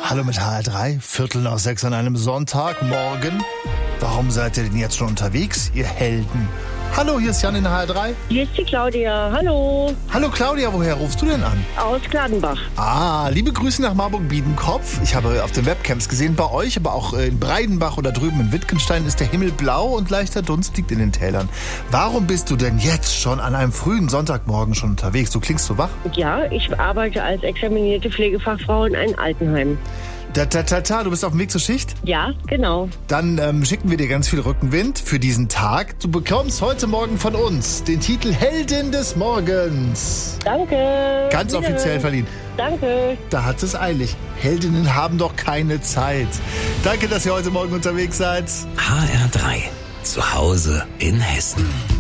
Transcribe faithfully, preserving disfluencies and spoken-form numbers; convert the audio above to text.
Hallo mit H R drei, Viertel nach sechs an einem Sonntagmorgen. Warum seid ihr denn jetzt schon unterwegs, ihr Helden? Hallo, hier ist Jan in H R drei. Hier ist die Claudia, hallo. Hallo Claudia, woher rufst du denn an? Aus Gladenbach. Ah, liebe Grüße nach Marburg-Biedenkopf. Ich habe auf den Webcams gesehen, bei euch, aber auch in Breidenbach oder drüben in Wittgenstein ist der Himmel blau und leichter Dunst liegt in den Tälern. Warum bist du denn jetzt schon an einem frühen Sonntagmorgen schon unterwegs? Du klingst so wach. Ja, ich arbeite als examinierte Pflegefachfrau in einem Altenheim. Da, ta, ta, ta, du bist auf dem Weg zur Schicht? Ja, genau. Dann ähm, schicken wir dir ganz viel Rückenwind für diesen Tag. Du bekommst heute Morgen von uns den Titel Heldin des Morgens. Danke. Ganz Bitte. offiziell verliehen. Danke. Da hat es eilig. Heldinnen haben doch keine Zeit. Danke, dass ihr heute Morgen unterwegs seid. H R drei. Zu Hause in Hessen.